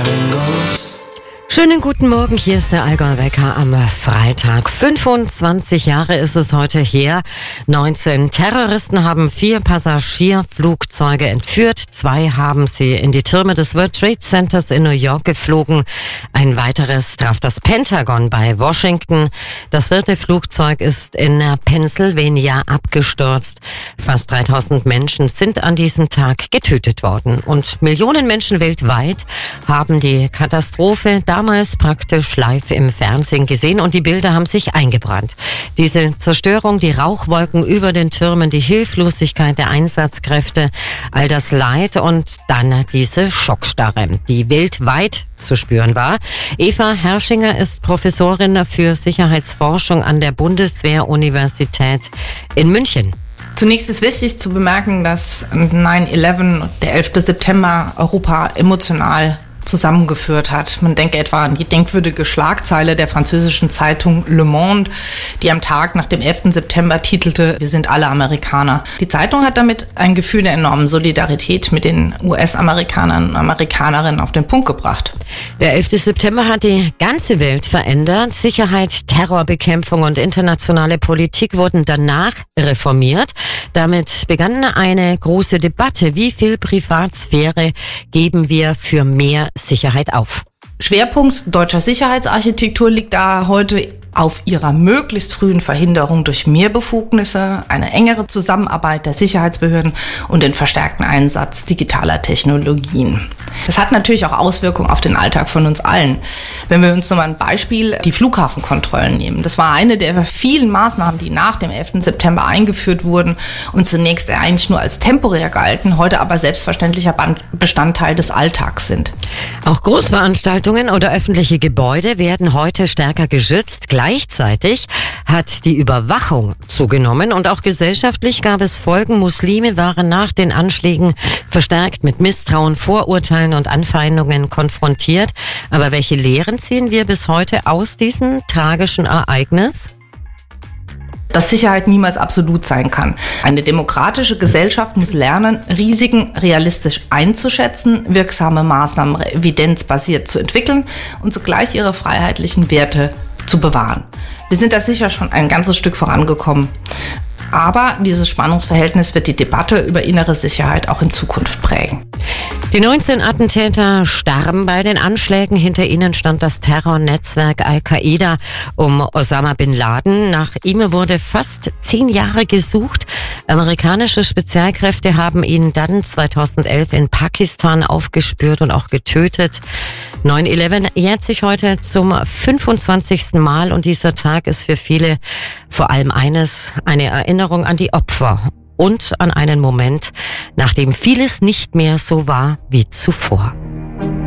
Schönen guten Morgen, hier ist der Allgäuer Wecker am Freitag. 25 Jahre ist es heute her. 19 Terroristen haben 4 Passagierflugzeuge entführt. 2 haben sie in die Türme des World Trade Centers in New York geflogen. Ein weiteres traf das Pentagon bei Washington. Das 4. Flugzeug ist in Pennsylvania abgestürzt. Fast 3000 Menschen sind an diesem Tag getötet worden. Und Millionen Menschen weltweit haben die Katastrophe damals praktisch live im Fernsehen gesehen und die Bilder haben sich eingebrannt. Diese Zerstörung, die Rauchwolken über den Türmen, die Hilflosigkeit der Einsatzkräfte, all das Leid und dann diese Schockstarre, die weltweit zu spüren war. Eva Herschinger ist Professorin für Sicherheitsforschung an der Bundeswehr-Universität in München. Zunächst ist wichtig zu bemerken, dass 9/11, der 11. September, Europa emotional zusammengeführt hat. Man denke etwa an die denkwürdige Schlagzeile der französischen Zeitung Le Monde, die am Tag nach dem 11. September titelte: Wir sind alle Amerikaner. Die Zeitung hat damit ein Gefühl der enormen Solidarität mit den US-Amerikanern und Amerikanerinnen auf den Punkt gebracht. Der 11. September hat die ganze Welt verändert. Sicherheit, Terrorbekämpfung und internationale Politik wurden danach reformiert. Damit begann eine große Debatte. Wie viel Privatsphäre geben wir für mehr Sicherheit auf? Schwerpunkt deutscher Sicherheitsarchitektur liegt da heute auf ihrer möglichst frühen Verhinderung durch mehr Befugnisse, eine engere Zusammenarbeit der Sicherheitsbehörden und den verstärkten Einsatz digitaler Technologien. Das hat natürlich auch Auswirkungen auf den Alltag von uns allen. Wenn wir uns nochmal ein Beispiel, die Flughafenkontrollen nehmen. Das war eine der vielen Maßnahmen, die nach dem 11. September eingeführt wurden und zunächst eigentlich nur als temporär galten, heute aber selbstverständlicher Bestandteil des Alltags sind. Auch Großveranstaltungen oder öffentliche Gebäude werden heute stärker geschützt. Gleichzeitig hat die Überwachung zugenommen und auch gesellschaftlich gab es Folgen. Muslime waren nach den Anschlägen verstärkt mit Misstrauen, Vorurteilen und Anfeindungen konfrontiert. Aber welche Lehren ziehen wir bis heute aus diesem tragischen Ereignis? Dass Sicherheit niemals absolut sein kann. Eine demokratische Gesellschaft muss lernen, Risiken realistisch einzuschätzen, wirksame Maßnahmen evidenzbasiert zu entwickeln und zugleich ihre freiheitlichen Werte zu bewahren. Wir sind da sicher schon ein ganzes Stück vorangekommen. Aber dieses Spannungsverhältnis wird die Debatte über innere Sicherheit auch in Zukunft prägen. Die 19 Attentäter starben bei den Anschlägen. Hinter ihnen stand das Terrornetzwerk Al-Qaida um Osama bin Laden. Nach ihm wurde fast 10 Jahre gesucht. Amerikanische Spezialkräfte haben ihn dann 2011 in Pakistan aufgespürt und auch getötet. 9/11 jährt sich heute zum 25. Mal und dieser Tag ist für viele vor allem eines, eine Erinnerung an die Opfer und an einen Moment, nachdem vieles nicht mehr so war wie zuvor.